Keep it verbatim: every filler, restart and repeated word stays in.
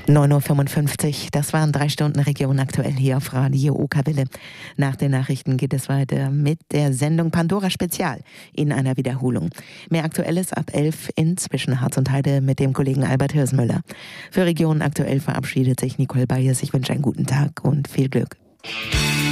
neun Uhr fünfundfünfzig, das waren drei Stunden Region aktuell hier auf Radio Okawelle. Nach den Nachrichten geht es weiter mit der Sendung Pandora Spezial in einer Wiederholung. Mehr Aktuelles ab elf in Zwischen Harz und Heide mit dem Kollegen Albert Hirsmüller. Für Region aktuell verabschiedet sich Nicole Bayes. Ich wünsche einen guten Tag und viel Glück.